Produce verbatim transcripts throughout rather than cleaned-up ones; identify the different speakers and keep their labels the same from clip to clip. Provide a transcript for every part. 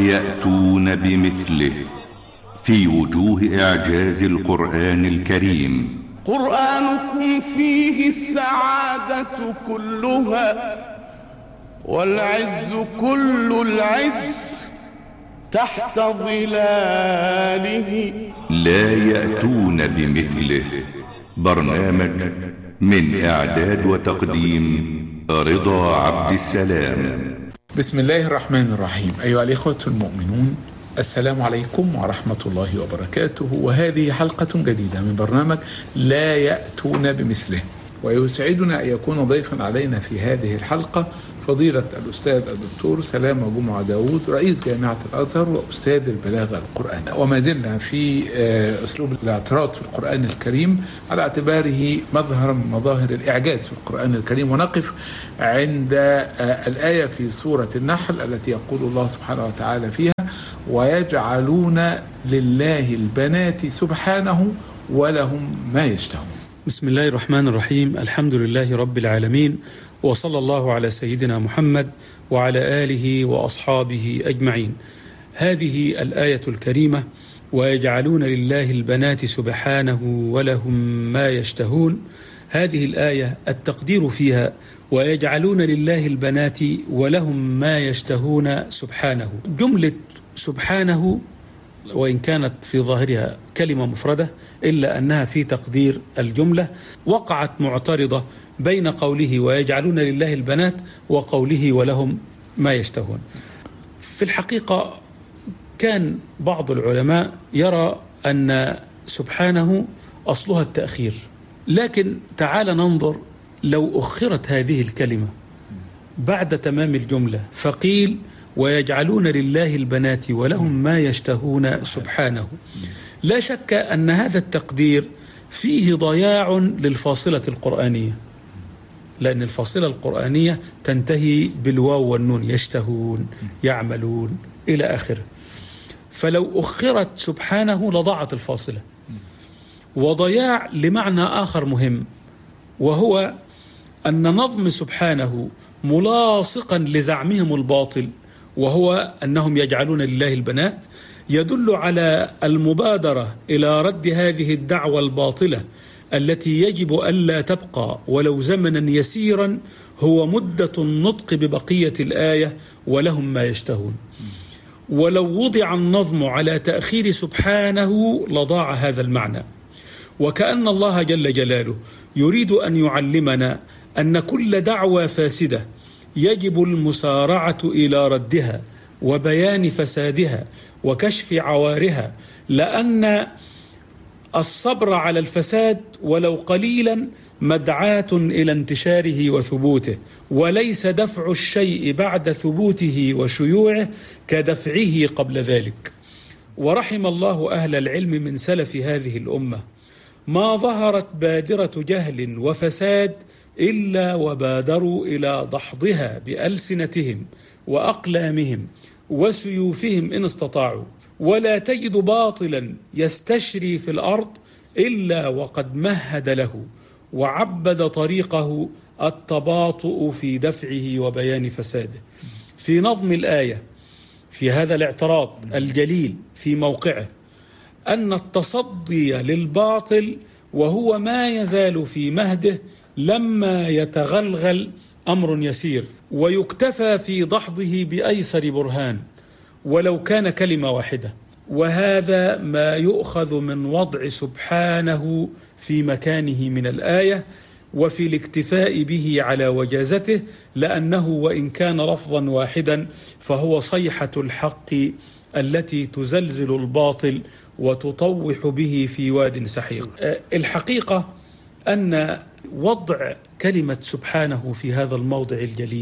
Speaker 1: يأتون بمثله في وجوه إعجاز القرآن الكريم.
Speaker 2: قرآنكم فيه السعادة كلها والعز كل العز تحت ظلاله.
Speaker 1: لا يأتون بمثله. برنامج من إعداد وتقديم رضا عبد السلام.
Speaker 3: بسم الله الرحمن الرحيم. أيها الإخوة المؤمنون، السلام عليكم ورحمة الله وبركاته، وهذه حلقة جديدة من برنامج لا يأتون بمثله. ويسعدنا أن يكون ضيفا علينا في هذه الحلقة فضيلة الأستاذ الدكتور سلامة جمعة داود، رئيس جامعة الأزهر وأستاذ البلاغة القرآنية. وما زلنا في أسلوب الاعتراض في القرآن الكريم على اعتباره مظهر من مظاهر الإعجاز في القرآن الكريم، ونقف عند الآية في سورة النحل التي يقول الله سبحانه وتعالى فيها: ويجعلون لله البنات سبحانه ولهم ما يشتهون.
Speaker 4: بسم الله الرحمن الرحيم. الحمد لله رب العالمين، وصلى الله على سيدنا محمد وعلى آله وأصحابه أجمعين. هذه الآية الكريمة: ويجعلون لله البنات سبحانه ولهم ما يشتهون. هذه الآية التقدير فيها ويجعلون لله البنات ولهم ما يشتهون سبحانه. جملة سبحانه وإن كانت في ظاهرها كلمة مفردة إلا أنها في تقدير الجملة وقعت معترضة بين قوله ويجعلون لله البنات وقوله ولهم ما يشتهون. في الحقيقة كان بعض العلماء يرى أن سبحانه أصلها التأخير، لكن تعال ننظر لو أخرت هذه الكلمة بعد تمام الجملة فقيل ويجعلون لله البنات ولهم ما يشتهون سبحانه، لا شك أن هذا التقدير فيه ضياع للفاصلة القرآنية، لأن الفاصلة القرآنية تنتهي بالواو والنون، يشتهون، يعملون إلى آخره. فلو أخرت سبحانه لضاعت الفاصلة. وضياع لمعنى آخر مهم، وهو أن نظم سبحانه ملاصقا لزعمهم الباطل، وهو أنهم يجعلون لله البنات، يدل على المبادرة إلى رد هذه الدعوة الباطلة التي يجب ألا تبقى ولو زمنا يسيرا هو مدة النطق ببقية الآية ولهم ما يشتهون. ولو وضع النظم على تأخير سبحانه لضاع هذا المعنى. وكأن الله جل جلاله يريد أن يعلمنا أن كل دعوة فاسدة يجب المسارعة إلى ردها وبيان فسادها وكشف عوارها، لأن الصبر على الفساد ولو قليلا مدعاة إلى انتشاره وثبوته، وليس دفع الشيء بعد ثبوته وشيوعه كدفعه قبل ذلك. ورحم الله أهل العلم من سلف هذه الأمة، ما ظهرت بادرة جهل وفساد إلا وبادروا إلى دحضها بألسنتهم وأقلامهم وسيوفهم إن استطاعوا، ولا تجد باطلا يستشري في الأرض إلا وقد مهد له وعبد طريقه التباطؤ في دفعه وبيان فساده. في نظم الآية في هذا الاعتراض الجليل في موقعه أن التصدي للباطل وهو ما يزال في مهده لما يتغلغل أمر يسير، ويكتفى في دحضه بأيسر برهان ولو كان كلمة واحدة. وهذا ما يؤخذ من وضع سبحانه في مكانه من الآية وفي الاكتفاء به على وجازته، لأنه وإن كان لفظا واحدا فهو صيحة الحق التي تزلزل الباطل وتطوح به في واد سحيق. الحقيقة أن وضع كلمة سبحانه في هذا الموضع الجليل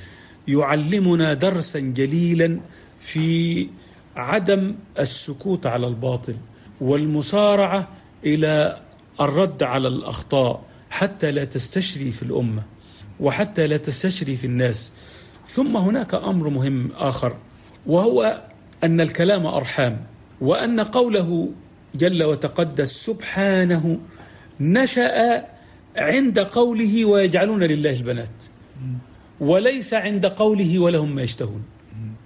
Speaker 4: يعلمنا درسا جليلا في عدم السكوت على الباطل والمسارعة إلى الرد على الأخطاء حتى لا تستشري في الأمة وحتى لا تستشري في الناس. ثم هناك أمر مهم آخر، وهو أن الكلام أرحام، وأن قوله جل وتقدس سبحانه نشأ عند قوله ويجعلون لله البنات، وليس عند قوله ولهم ما يشتهون.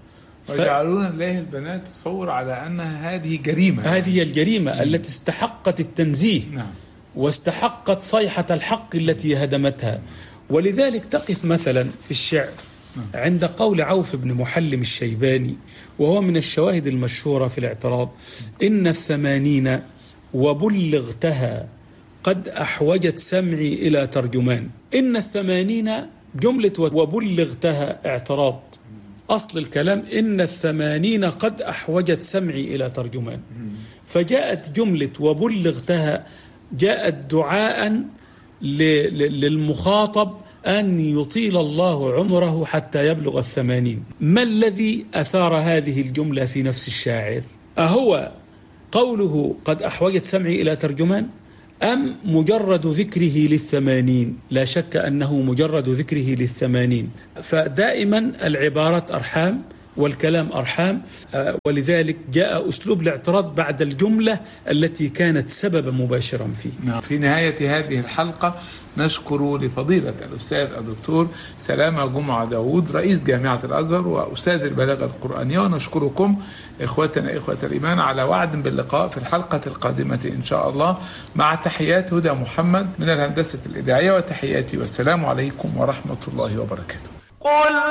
Speaker 3: ويجعلون الله البنات تصور على أنها هذه جريمة.
Speaker 4: هذه هي الجريمة مم. التي استحقت التنزيه.
Speaker 3: نعم.
Speaker 4: واستحقت صيحة الحق التي هدمتها. ولذلك تقف مثلا في الشعر عند قول عوف بن محلم الشيباني، وهو من الشواهد المشهورة في الاعتراض: إن الثمانين وبلغتها قد أحوجت سمعي إلى ترجمان. إن الثمانين جملة وبلغتها اعتراض، أصل الكلام إن الثمانين قد أحوجت سمعي إلى ترجمان، فجاءت جملة وبلغتها جاءت دعاء للمخاطب أن يطيل الله عمره حتى يبلغ الثمانين. ما الذي أثار هذه الجملة في نفس الشاعر؟ أهو قوله قد أحوجت سمعي إلى ترجمان، أم مجرد ذكره للثمانين؟ لا شك أنه مجرد ذكره للثمانين. فدائما العبارات أرحام والكلام أرحام، ولذلك جاء أسلوب الاعتراض بعد الجملة التي كانت سببا مباشرا فيه.
Speaker 3: في نهاية هذه الحلقة نشكر لفضيلة الأستاذ الدكتور سلامة جمعة داود رئيس جامعة الأزهر وأستاذ البلاغة القرآنية، ونشكركم إخوتنا إخوة الإيمان على وعد باللقاء في الحلقة القادمة إن شاء الله، مع تحيات هدى محمد من الهندسة الإذاعية، وتحياتي والسلام عليكم ورحمة الله وبركاته.